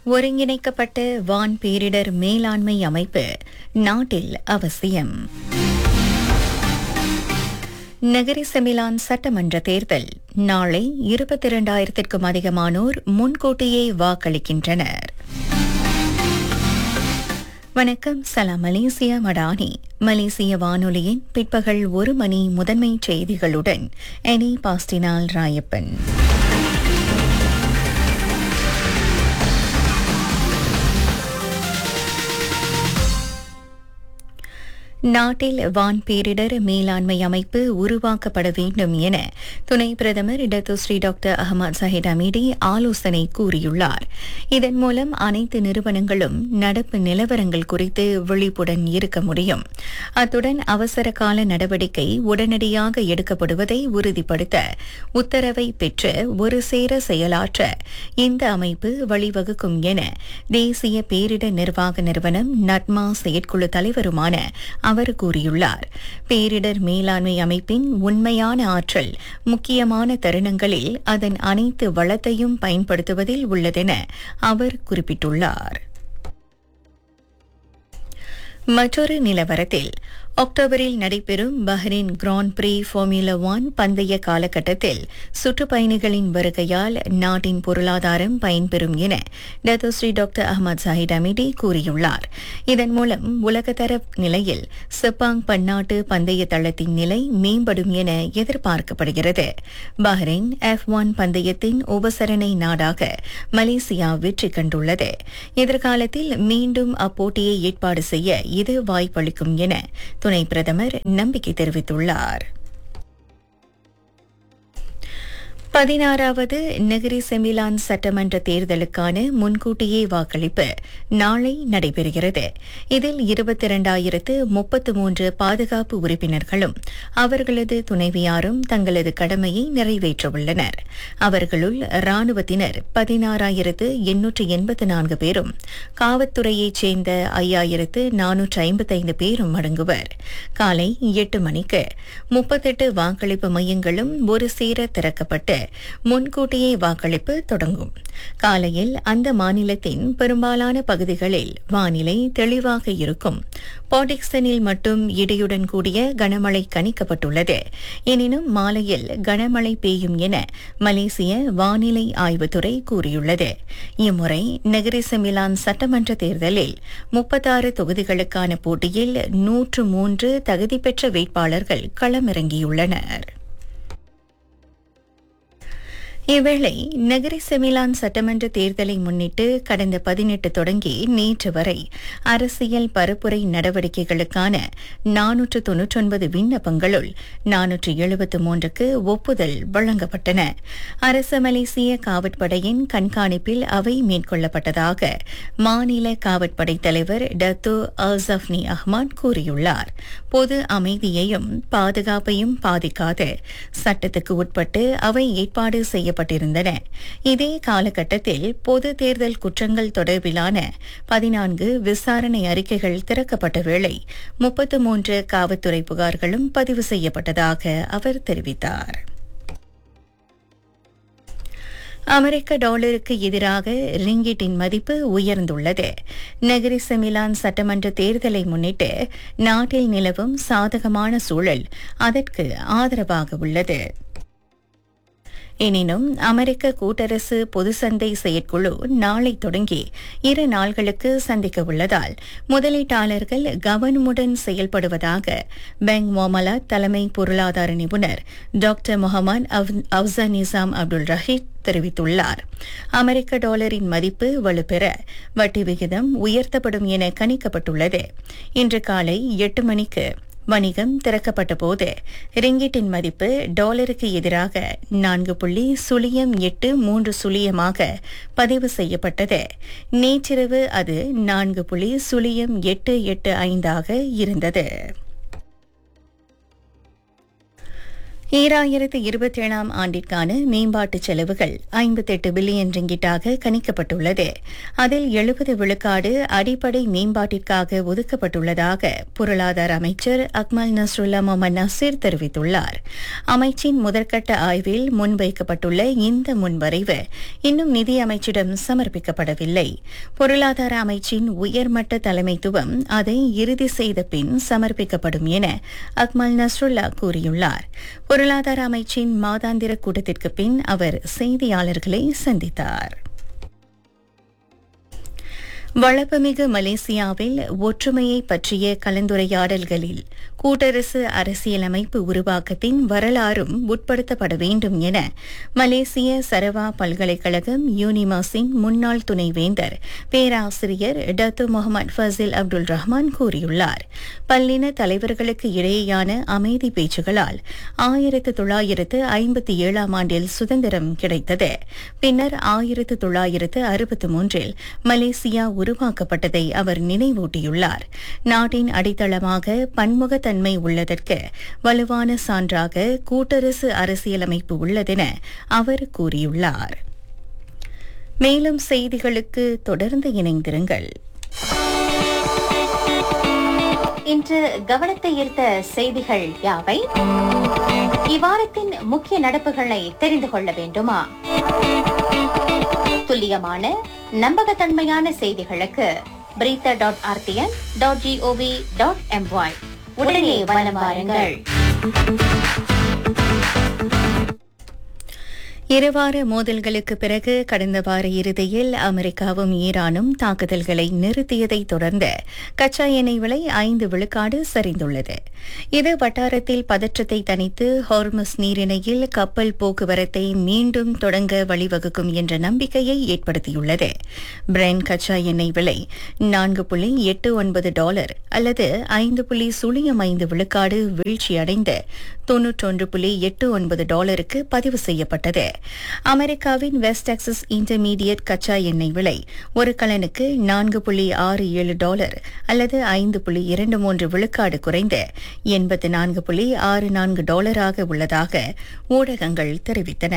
ஒருங்கிணைக்கப்பட்ட வான் பேரிடர் மேலாண்மை அமைப்பு நாட்டில் அவசியம். நகரி செமிலான் சட்டமன்ற தேர்தல் நாளை 22,000க்கும் அதிகமானோர் முன்கூட்டியே வாக்களிக்கின்றனர். வணக்கம், சலாம் மலேசியா மடானி. மலேசிய வானொலியின் பிற்பகல் 1 மணி முதன்மை செய்திகளுடன் எனி பாஸ்டினால் ராயப்பன். நாட்டில் வான் பேரிடர் மேலாண்மை அமைப்பு உருவாக்கப்பட வேண்டும் என துணை பிரதமர் டத்தோஸ்ரீ டாக்டர் அஹமத் ஜஹீர் அமீடி ஆலோசனை கூறியுள்ளார். இதன் மூலம் அனைத்து நிறுவனங்களும் நடப்பு நிலவரங்கள் குறித்து விழிப்புடன் இருக்க முடியும். அத்துடன் அவசர கால நடவடிக்கை உடனடியாக எடுக்கப்படுவதை உறுதிப்படுத்த உத்தரவை பெற்று ஒரு சேர செயலாற்ற இந்த அமைப்பு வழிவகுக்கும் என தேசிய பேரிடர் நிர்வாக நிறுவனம் நட்மா செயற்குழு தலைவருமான அவர் கூறியுள்ளார். பேரிடர் மேலாண்மை அமைப்பின் உண்மையான ஆற்றல் முக்கியமான தருணங்களில் அதன் அனைத்து வளத்தையும் பயன்படுத்துவதில் உள்ளதென அவர் குறிப்பிட்டுள்ளார். மற்றொரு நிலவரத்தில் அக்டோபரில் நடைபெறும் பஹ்ரைன் கிராண்ட் பிரீ ஃபார்முலா 1 பந்தய காலகட்டத்தில் சுற்றுப்பயணிகளின் வருகையால் நாட்டின் பொருளாதாரம் பயன்பெறும் என டத்தோஸ்ரீ டாக்டர் அஹமத் ஜஹீர் அமீடி கூறியுள்ளார். இதன் மூலம் உலகத்தர நிலையில் செப்பாங் பன்னாட்டு பந்தய தளத்தின் நிலை மேம்படும் என எதிர்பார்க்கப்படுகிறது. பஹ்ரைன் F1 பந்தயத்தின் உபசரணை நாடாக மலேசியா வெற்றி கண்டுள்ளது. எதிர்காலத்தில் மீண்டும் அப்போட்டியை ஏற்பாடு செய்ய இது வாய்ப்பளிக்கும் என துணை பிரதமர் நம்பிக்கை தெரிவித்துள்ளார். 16வது நகரி செமிலான் சட்டமன்ற தேர்தலுக்கான முன்கூட்டியே வாக்களிப்பு நாளை நடைபெறுகிறது. இதில் 22,033 பாதுகாப்பு உறுப்பினர்களும் அவர்களது துணைவியாரும் தங்களது கடமையை நிறைவேற்றவுள்ளனர். அவர்களுள் ராணுவத்தினர் 16,884 பேரும் காவல்துறையைச் சேர்ந்த 5,455 பேரும் அடங்குவர். காலை 8 மணிக்கு 38 வாக்களிப்பு மையங்களும் ஒரு சேர திறக்கப்பட்டு முன்கூட்டியே வாக்களிப்பு தொடங்கும். காலையில் அந்த மாநிலத்தின் பெரும்பாலான பகுதிகளில் வானிலை தெளிவாக இருக்கும். பாடிக்சனில் மட்டும் இடியுடன் கூடிய கனமழை கணிக்கப்பட்டுள்ளது. எனினும் மாலையில் கனமழை பெய்யும் என மலேசிய வானிலை ஆய்வுத்துறை கூறியுள்ளது. இம்முறை நகரி செமிலான் சட்டமன்ற தேர்தலில் 36 தொகுதிகளுக்கான போட்டியில் 103 தகுதி பெற்ற வேட்பாளர்கள் களமிறங்கியுள்ளனர். இவ்வேளை நகரி செமிலான் சட்டமன்ற தேர்தலை முன்னிட்டு கடந்த 18 தொடங்கி நேற்று வரை அரசியல் பரப்புரை நடவடிக்கைகளுக்கான 499 விண்ணப்பங்களுள் 473க்கு ஒப்புதல் வழங்கப்பட்டன. அரச மலேசிய காவற்படையின் கண்காணிப்பில் அவை மேற்கொள்ளப்பட்டதாக மாநில காவற்படை தலைவர் டத்தோ அல்சஃப்னி அஹ்மத் கூறியுள்ளார். பொது அமைதியையும் பாதுகாப்பையும் பாதிக்காது சட்டத்துக்கு உட்பட்டு அவை ஏற்பாடு செய்யப்பட்டிருந்தன. இதே காலகட்டத்தில் பொது தேர்தல் குற்றங்கள் தொடர்பிலான 14 விசாரணை அறிக்கைகள் திறக்கப்பட்ட வேளை 33 காவல்துறை புகார்களும் பதிவு செய்யப்பட்டதாக அவர் தெரிவித்தார். அமெரிக்க டாலருக்கு எதிராக ரிங்கிட்டின் மதிப்பு உயர்ந்துள்ளது. நகரி செமிலான் சட்டமன்ற தேர்தலை முன்னிட்டு நாட்டில் நிலவும் சாதகமான சூழல் அதற்கு ஆதரவாக உள்ளது. எனினும் அமெரிக்க கூட்டரசு பொது சந்தை செயற்குழு நாளை தொடங்கி 2 நாள்களுக்கு சந்திக்க உள்ளதால் முதலீட்டாளர்கள் கவனமுடன் செயல்படுவதாக பேங்க் மொமலா தலைமை பொருளாதார நிபுணர் டாக்டர் முகமது அவ்சா நிசாம் அப்துல் ரஹீத் தெரிவித்துள்ளார். அமெரிக்க டாலரின் மதிப்பு வலுப்பெற வட்டி விகிதம் உயர்த்தப்படும் என கணிக்கப்பட்டுள்ளது. இன்று காலை 8 மணிக்கு வணிகம் திறக்கப்பட்ட போது ரிங்கிட்டின் மதிப்பு டாலருக்கு எதிராக 4.0830 பதிவு செய்யப்பட்டது. நேற்றிரவு அது 4.0885 இருந்தது. 2027 ஆண்டிற்கான மேம்பாட்டு செலவுகள் 58 பில்லியன் ரிங்கிட்டாக கணிக்கப்பட்டுள்ளது. அதில் 70 விழுக்காடு அடிப்படை மேம்பாட்டிற்காக ஒதுக்கப்பட்டுள்ளதாக பொருளாதார அமைச்சர் அக்மல் நஸ்ருல்லா முகமது நசீர் தெரிவித்துள்ளார். அமைச்சின் முதற்கட்ட ஆய்வில் முன்வைக்கப்பட்டுள்ள இந்த முன்வரைவு இன்னும் நிதி அமைச்சிடம் சமர்ப்பிக்கப்படவில்லை. பொருளாதார அமைச்சின் உயர்மட்ட தலைமைத்துவம் அதை இறுதி செய்த பின் சமர்ப்பிக்கப்படும் என அக்மல் நஸ்ருல்லா கூறியுள்ளார். பொருளாதார அமைச்சின் மாதாந்திர கூட்டத்திற்கு பின் அவர் செய்தியாளர்களை சந்தித்தார். வளப்புமிகு மலேசியாவில் ஒற்றுமையை பற்றிய கலந்துரையாடல்களில் கூட்டரசு அரசியலமைப்பு உருவாக்கத்தின் வரலாறும் உட்படுத்தப்பட வேண்டும் என மலேசிய சரவா பல்கலைக்கழகம் யூனிமாஸின் முன்னாள் துணைவேந்தர் பேராசிரியர் டத்து முகமது ஃபசில் அப்துல் ரஹ்மான் கூறியுள்ளார். பல்லின தலைவர்களுக்கு இடையேயான அமைதி பேச்சுகளால் 1957 ஆண்டில் சுதந்திரம் கிடைத்தது. பின்னர் 1963 மலேசியா உருவாக்கப்பட்டதை அவர் நினைவூட்டியுள்ளார். நாட்டின் அடித்தளமாக பன்முகத்தன்மை உள்ளதற்கு வலுவான சான்றாக கூட்டரசு அரசியலமைப்பு உள்ளதென அவர் கூறியுள்ளார். மேலும் செய்திகளுக்கு தொடர்ந்து இணைந்திருங்கள். இன்று கவனத்தை ஈர்த்த செய்திகள் யாவை? இவ்வாரத்தின் முக்கிய நடப்புகளை தெரிந்து கொள்ள வேண்டுமா? துல்லியமான நம்பகத்தன்மையான செய்திகளுக்கு brita.rtn.gov.my உடனே வலம் வாருங்கள். இருவார மோதல்களுக்கு பிறகு கடந்த வார இறுதியில் அமெரிக்காவும் ஈரானும் தாக்குதல்களை நிறுத்தியதை தொடர்ந்து கச்சா எண்ணெய் விலை 5 விழுக்காடு சரிந்துள்ளது. இது வட்டாரத்தில் பதற்றத்தை தணித்து ஹார்மஸ் நீரிணையில் கப்பல் போக்குவரத்தை மீண்டும் தொடங்க வழிவகுக்கும் என்ற நம்பிக்கையை ஏற்படுத்தியுள்ளது. பிரெண்ட் கச்சா எண்ணெய் விலை $4.89 அல்லது 5.05 விழுக்காடு வீழ்ச்சியடைந்து $91.89க்கு பதிவு செய்யப்பட்டது. அமெரிக்காவின் வெஸ்ட் டெக்சஸ் இன்டர்மீடியட் கச்சா எண்ணெய் விலை ஒரு கலனுக்கு $4.67 அல்லது 5.23 விழுக்காடு குறைந்து $84.64 உள்ளதாக ஊடகங்கள் தெரிவித்தன.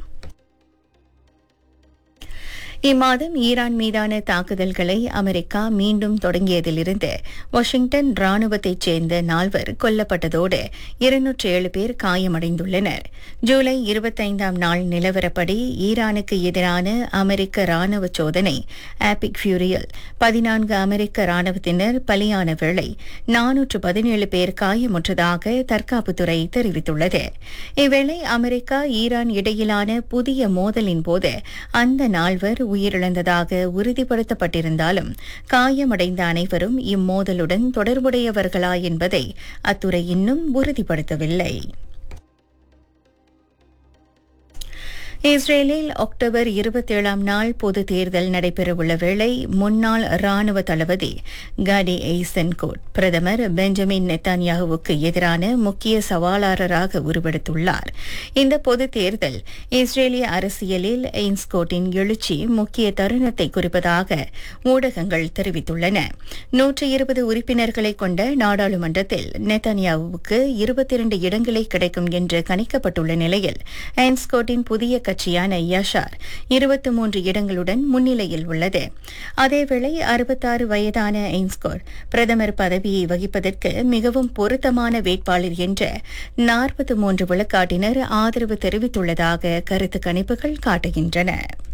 இம்மாதம் ஈரான் மீதான தாக்குதல்களை அமெரிக்கா மீண்டும் தொடங்கியதிலிருந்து வாஷிங்டன் ராணுவத்தைச் சேர்ந்த 4 கொல்லப்பட்டதோடு 207 பேர் காயமடைந்துள்ளனர். ஜூலை 25ஆம் நாள் நிலவரப்படி ஈரானுக்கு எதிரான அமெரிக்க ராணுவ சோதனை ஆபிக் ஃபியூரியில் 14 அமெரிக்க ராணுவத்தினர் பலியான வேளை 417 பேர் காயமுற்றதாக தற்காப்புத்துறை தெரிவித்துள்ளது. இவ்வேளை அமெரிக்கா ஈரான் இடையிலான புதிய மோதலின் போது அந்த 4 உயிரிழந்ததாக உறுதிப்படுத்தப்பட்டிருந்தாலும் காயமடைந்த அனைவரும் இம்மோதலுடன் தொடர்புடையவர்களா என்பதை அத்துறை இன்னும் உறுதிப்படுத்தவில்லை. இஸ்ரேலில் அக்டோபர் 27ஆம் நாள் பொது தேர்தல் நடைபெறவுள்ள வேளை முன்னாள் ராணுவ தளபதி காடி எய்சன்கோட் பிரதமர் பெஞ்சமின் நெத்தான்யாகுவுக்கு எதிரான முக்கிய சவாலாளராக உருவெடுத்துள்ளார். இந்த பொது தேர்தல் இஸ்ரேலிய அரசியலில் எய்ன்ஸ்கோட்டின் எழுச்சி முக்கிய தருணத்தை குறிப்பதாக ஊடகங்கள் தெரிவித்துள்ளன. 120 உறுப்பினர்களை கொண்ட நாடாளுமன்றத்தில் நெத்தான்யாகுவுக்கு 22 இடங்களே கிடைக்கும் என்று கணிக்கப்பட்டுள்ள நிலையில் எய்ன்ஸ்கோட்டின் புதிய கட்சியான யஷார் 23 இடங்களுடன் முன்னிலையில் உள்ளது. அதேவேளை 66 வயதான எய்ன்ஸ்கோட் பிரதமர் பதவியை வகிப்பதற்கு மிகவும் பொருத்தமான வேட்பாளர் என்ற 43 விழுக்காட்டினர் ஆதரவு தெரிவித்துள்ளதாக கருத்து கணிப்புகள் காட்டுகின்றன.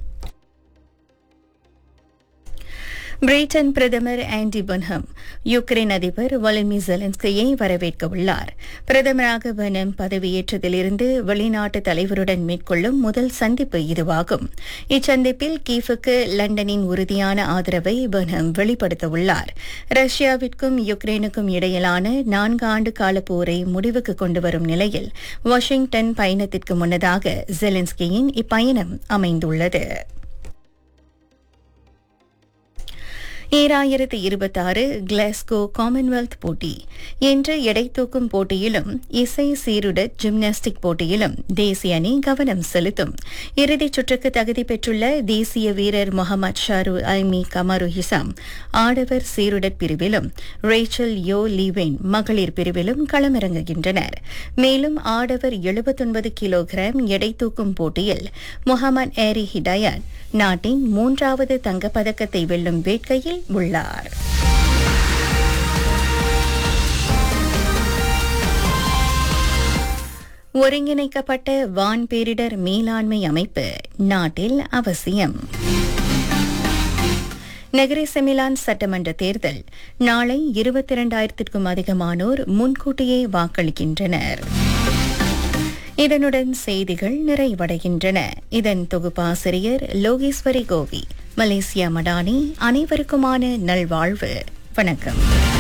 பிரிட்டன் பிரதமர் ஆண்டி பன்ஹம் யுக்ரைன் அதிபர் வொலடிமிர் ஜெலன்ஸ்கியை வரவேற்க உள்ளார். பிரதமராக பன்ஹம் பதவியேற்றதிலிருந்து வெளிநாட்டு தலைவருடன் மேற்கொள்ளும் முதல் சந்திப்பு இதுவாகும். இச்சந்திப்பில் கீவுக்கு லண்டனின் உறுதியான ஆதரவை பன்ஹம் வெளிப்படுத்த உள்ளார். ரஷ்யாவிற்கும் யுக்ரைனுக்கும் இடையிலான 4 ஆண்டு கால போரை முடிவுக்கு கொண்டுவரும் நிலையில் வாஷிங்டன் பயணத்திற்கு முன்னதாக ஜெலன்ஸ்கியின் இப்பயணம் அமைந்துள்ளது. 2026 கிளாஸ்கோ காமன்வெல்த் போட்டி இன்று எடை தூக்கும் போட்டியிலும் இசை சீருடட் ஜிம்னாஸ்டிக் போட்டியிலும் தேசிய அணி கவனம் செலுத்தும். இறுதிச் சுற்றுக்கு தகுதி பெற்றுள்ள தேசிய வீரர் முகமது ஷாரு ஐமி கமரு ஹிசாம் ஆடவர் சீருடட் பிரிவிலும் ரேச்சல் யோ லீவென் மகளிர் பிரிவிலும் களமிறங்குகின்றனர். மேலும் ஆடவர் 79 கிலோகிராம் எடை தூக்கும் போட்டியில் முகமது ஏரி ஹிடாயத் நாட்டின் 3வது தங்கப்பதக்கத்தை வெல்லும் வேட்கையில் உள்ளார். ஒருங்கிணைக்கப்பட்ட வான் பேரிடர் மேலாண்மை அமைப்பு நாட்டில் அவசியம். நகரி செமிலான் சட்டமன்ற தேர்தல் நாளை 22,000க்கும் அதிகமானோர் முன்கூட்டியே வாக்களிக்கின்றனர். இதனுடன் செய்திகள் நிறைவடைகின்றன. இதன் தொகுப்பாசிரியர் லோகேஸ்வரி கோவி. மலேசியா மடானி. அனைவருக்குமான நல்வாழ்வு. வணக்கம்.